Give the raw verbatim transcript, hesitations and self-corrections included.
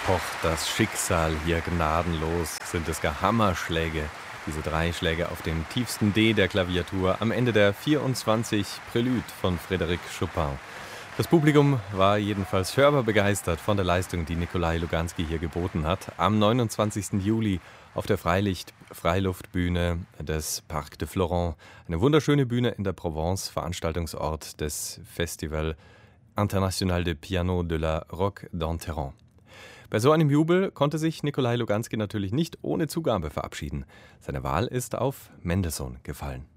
Pocht das Schicksal hier gnadenlos, sind es gar Hammerschläge. Diese drei Schläge auf dem tiefsten D der Klaviatur am Ende der vierundzwanzig Prelude von Frédéric Chopin. Das Publikum war jedenfalls hörbar begeistert von der Leistung, die Nikolai Luganski hier geboten hat. Am neunundzwanzigsten Juli auf der Freilicht Freiluftbühne des Parc de Floren. Eine wunderschöne Bühne in der Provence, Veranstaltungsort des Festival International de Piano de la Roque d'Enterrand. Bei so einem Jubel konnte sich Nikolai Luganski natürlich nicht ohne Zugabe verabschieden. Seine Wahl ist auf Mendelssohn gefallen.